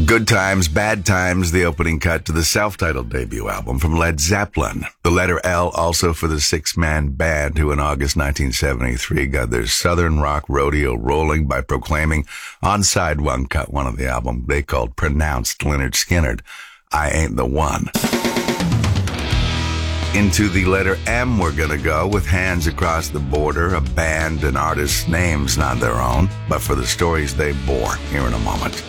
Good Times, Bad Times, the opening cut to the self-titled debut album from Led Zeppelin. The letter L also for the six-man band who in August 1973 got their southern rock rodeo rolling by proclaiming on side one, cut one of the album they called Pronounced Lynyrd Skynyrd, I Ain't the One. Into the letter M we're gonna go with Hands Across the Border, a band and artist's names not their own, but for the stories they bore, here in a moment.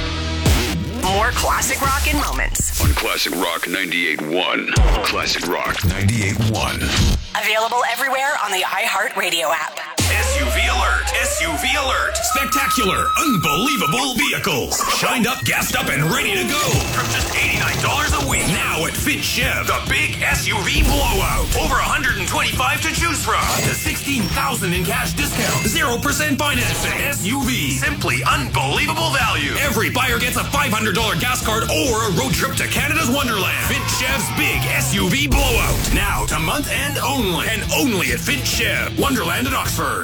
More classic rock in moments. On Classic Rock 98.1. Classic Rock 98.1. Available everywhere on the iHeartRadio app. SUV alert! SUV alert! Spectacular, unbelievable vehicles. Shined up, gassed up, and ready to go. From just $89 a week. Now at Fitch Chev, the big SUV blowout. Over $125 to choose from. Up to $16,000 in cash discount. 0% financing. SUV. Simply unbelievable value. Every buyer gets a $500 gas card or a road trip to Canada's Wonderland. Fitch Chev's big SUV blowout. Now to month end only. And only at Fitch Chev, Wonderland at Oxford.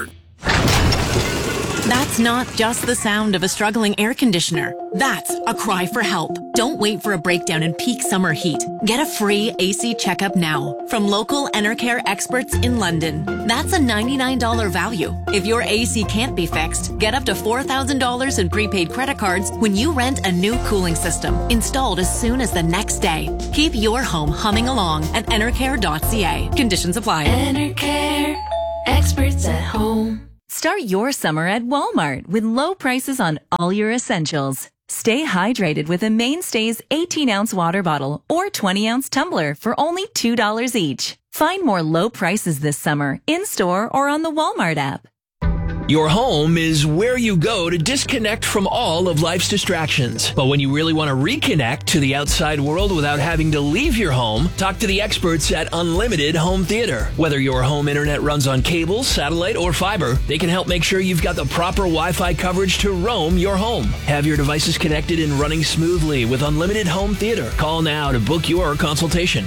That's not just the sound of a struggling air conditioner. That's a cry for help. Don't wait for a breakdown in peak summer heat. Get a free AC checkup now from local Enercare experts in London. That's a $99 value. If your AC can't be fixed, get up to $4,000 in prepaid credit cards when you rent a new cooling system installed as soon as the next day. Keep your home humming along at enercare.ca. Conditions apply. Enercare, experts at home. Start your summer at Walmart with low prices on all your essentials. Stay hydrated with a Mainstays 18-ounce water bottle or 20-ounce tumbler for only $2 each. Find more low prices this summer in-store or on the Walmart app. Your home is where you go to disconnect from all of life's distractions. But when you really want to reconnect to the outside world without having to leave your home, talk to the experts at Unlimited Home Theater. Whether your home internet runs on cable, satellite, or fiber, they can help make sure you've got the proper Wi-Fi coverage to roam your home. Have your devices connected and running smoothly with Unlimited Home Theater. Call now to book your consultation.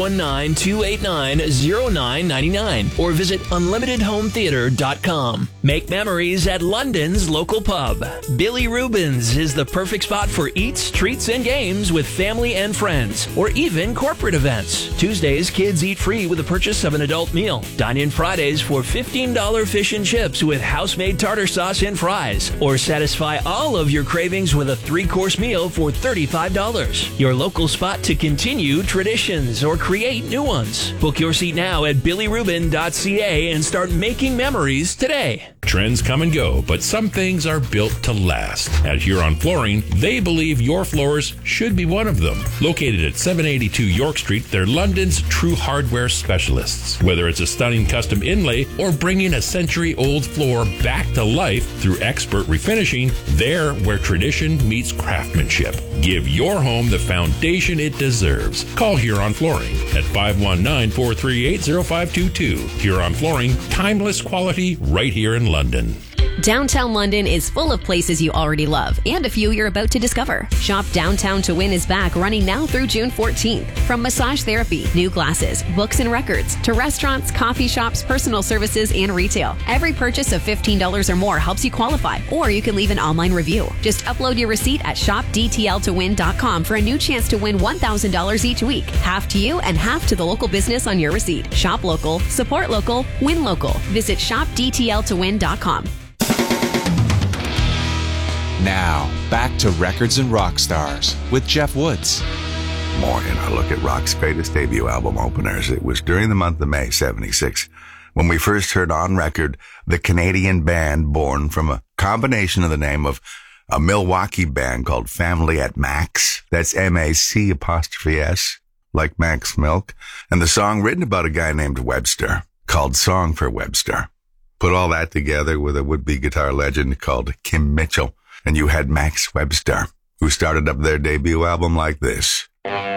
519-289-0999 or visit unlimitedhometheater.com. Make memories at London's local pub. Billy Rubin's is the perfect spot for eats, treats, and games with family and friends, or even corporate events. Tuesdays, kids eat free with the purchase of an adult meal. Dine in Fridays for $15 fish and chips with house-made tartar sauce and fries, or satisfy all of your cravings with a 3-course meal for $35. Your local spot to continue traditions or create new ones. Book your seat now at billyrubin.ca and start making memories today. Trends come and go, but some things are built to last. At Huron Flooring, they believe your floors should be one of them. Located at 782 York Street, they're London's true hardware specialists. Whether it's a stunning custom inlay or bringing a century-old floor back to life through expert refinishing, they're where tradition meets craftsmanship. Give your home the foundation it deserves. Call Huron Flooring at 519-438-0522. Huron Flooring, timeless quality right here in London. Downtown London is full of places you already love and a few you're about to discover. Shop Downtown to Win is back, running now through June 14th. From massage therapy, new glasses, books and records, to restaurants, coffee shops, personal services, and retail. Every purchase of $15 or more helps you qualify, or you can leave an online review. Just upload your receipt at shopdtltowin.com for a new chance to win $1,000 each week. Half to you and half to the local business on your receipt. Shop local, support local, win local. Visit shopdtltowin.com. Now, back to Records and Rock Stars with Jeff Woods. More in our look at rock's greatest debut album openers. It was during the month of May 76 when we first heard on record the Canadian band born from a combination of the name of a Milwaukee band called Family at Max. That's MAC''S, like Max Milk. And the song written about a guy named Webster called Song for Webster. Put all that together with a would-be guitar legend called Kim Mitchell. And you had Max Webster, who started up their debut album like this.